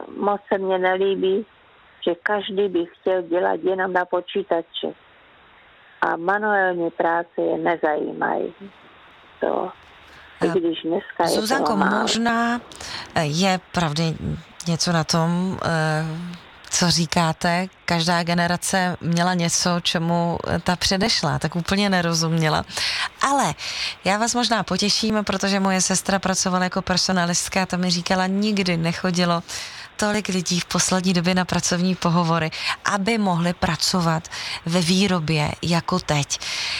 moc se mně nelíbí, že každý by chtěl dělat jenom na počítači. A manuální práce je nezajímají. To, když dneska je Zuzanko, to málo. možná je pravdy něco na tom, co říkáte, každá generace měla něco, čemu ta předešla, tak úplně nerozuměla. Ale já vás možná potěším, protože moje sestra pracovala jako personalistka a ta mi říkala, nikdy nechodilo tolik lidí v poslední době na pracovní pohovory, aby mohli pracovat ve výrobě jako teď.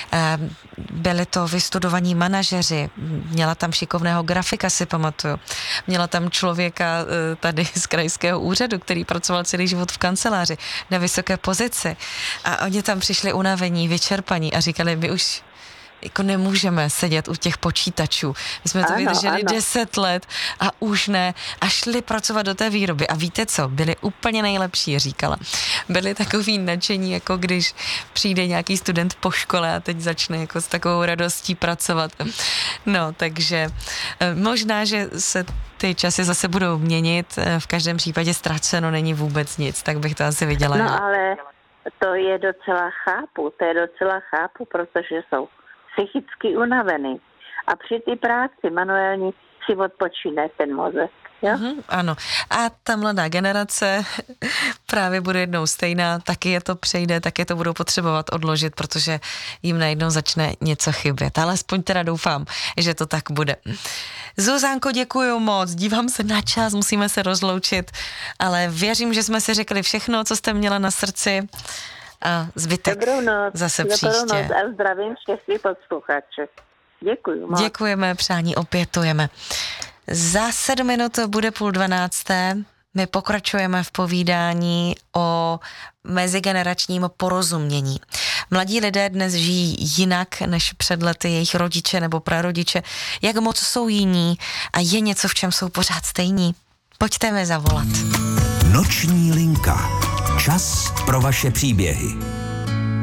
Byli to vystudovaní manažeři, měla tam šikovného grafika, si pamatuju. Měla tam člověka tady z krajského úřadu, který pracoval celý život v kanceláři na vysoké pozici. A oni tam přišli unavení, vyčerpaní a říkali, my už jako nemůžeme sedět u těch počítačů. My jsme to vydrželi 10 let a už ne. A šli pracovat do té výroby. A víte co? Byli úplně nejlepší, říkala. Byli takový nadšení, jako když přijde nějaký student po škole a teď začne jako s takovou radostí pracovat. No, takže možná, že se ty časy zase budou měnit. V každém případě ztraceno není vůbec nic, tak bych to asi viděla. No, ale to je docela chápu, protože jsou psychicky unavený. A při té práci manuální si odpočíne ten mozek. Jo? Ano. A ta mladá generace právě bude jednou stejná, taky je to přejde, taky to budou potřebovat odložit, protože jim najednou začne něco chybět. Ale aspoň teda doufám, že to tak bude. Zuzanko, děkuju moc, dívám se na čas, musíme se rozloučit, ale věřím, že jsme si řekli všechno, co jste měla na srdci. A zbytek zase příště. Dobrou noc a zdravím všechny posluchače. Děkuji moc. Děkujeme, přání opětujeme. Za 7 minut bude 11:30. My pokračujeme v povídání o mezigeneračním porozumění. Mladí lidé dnes žijí jinak než před lety jejich rodiče nebo prarodiče. Jak moc jsou jiní a je něco, v čem jsou pořád stejní? Pojďte mi zavolat. Noční linka. Čas pro vaše příběhy.